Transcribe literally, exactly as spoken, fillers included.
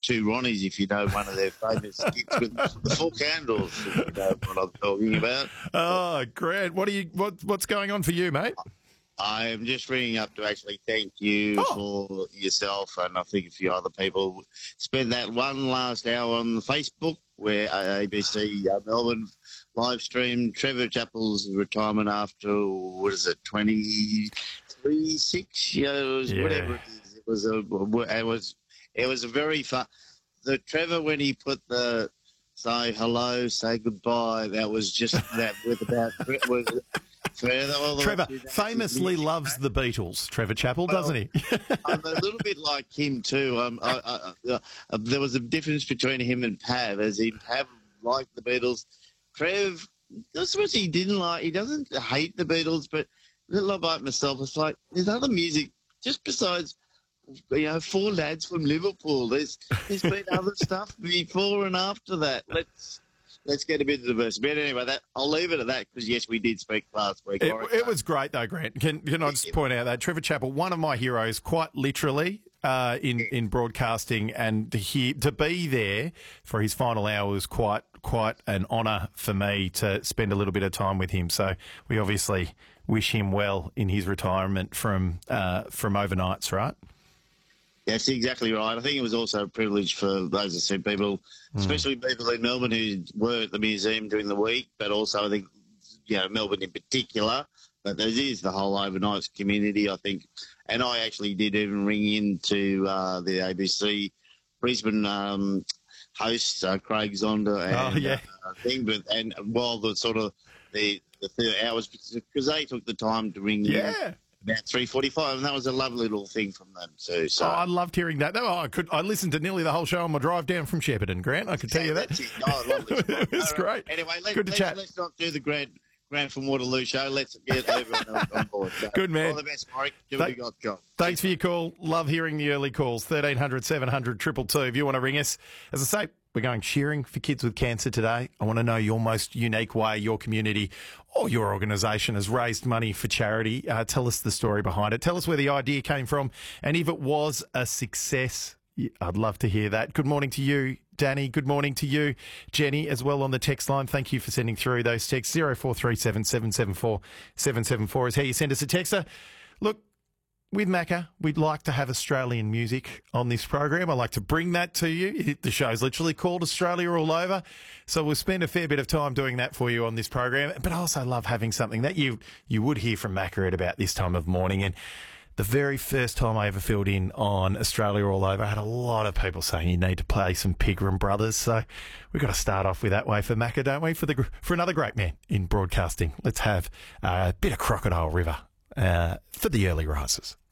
two Ronnies, if you know one of their famous skits with the four candles, if you know what I'm talking about. Oh, Grant, what are you? What, what's going on for you, mate? I am just ringing up to actually thank you Oh. for yourself and I think a few other people. Spent that one last hour on Facebook where A B C uh, Melbourne live streamed Trevor Chappell's retirement after, what is it, twenty-three, six years, Yeah. whatever it is. It was a, it was, it was a very fun. The Trevor, when he put the say hello, say goodbye, that was just that with about, it was, Trevor famously loves the Beatles, Trevor Chappell, well, doesn't he? I'm a little bit like him too. Um, I, I, uh, uh, there was a difference between him and Pav, as in Pav liked the Beatles. Trev, that's what he didn't like. He doesn't hate the Beatles, but a little like myself, it's like there's other music just besides, you know, Four Lads from Liverpool. There's there's been other stuff before and after that. Let's. Let's get a bit of diverse. But anyway, that I'll leave it at that because, yes, we did speak last week. It, it was great, though, Grant. Can, can I just point out that Trevor Chappell, one of my heroes, quite literally, uh, in, in broadcasting, and to, hear, to be there for his final hour was quite quite an honour for me to spend a little bit of time with him. So we obviously wish him well in his retirement from uh, from overnights, right? That's exactly right. I think it was also a privilege for those that said people, especially people in Melbourne who were at the museum during the week, but also I think, you know, Melbourne in particular. But there is the whole overnight community, I think. And I actually did even ring into uh, the A B C Brisbane um, host, uh, Craig Zonda, and oh, yeah. uh, thing. But and while the sort of the the third hours, because they took the time to ring yeah. in. About three forty-five, and that was a lovely little thing from them too. So oh, I loved hearing that. Oh, I could. I listened to nearly the whole show on my drive down from Shepparton, Grant. I could tell you that. That's it. Oh, lovely. It was great. Anyway, let, Good to let's, chat. let's not do the Grant, Grant from Waterloo show. Let's get everyone on board. So, Good man. All the best, Mike. Do what you got, John. Thanks for your call. Love hearing the early calls. thirteen hundred, seven hundred, two two two if you want to ring us. As I say, we're going cheering for kids with cancer today. I want to know your most unique way your community or your organisation has raised money for charity. Uh, tell us the story behind it. Tell us where the idea came from and if it was a success. I'd love to hear that. Good morning to you, Danny. Good morning to you, Jenny, as well on the text line. Thank you for sending through those texts. zero four three seven, seven seven four, seven seven four is how you send us a texter. Look, with Macca, we'd like to have Australian music on this program. I'd like to bring that to you. The show's literally called Australia All Over. So we'll spend a fair bit of time doing that for you on this program. But I also love having something that you you would hear from Macca at about this time of morning. And the very first time I ever filled in on Australia All Over, I had a lot of people saying you need to play some Pigram Brothers. So we've got to start off with that way for Macca, don't we? For the for another great man in broadcasting. Let's have a bit of Crocodile River uh, for the early risers.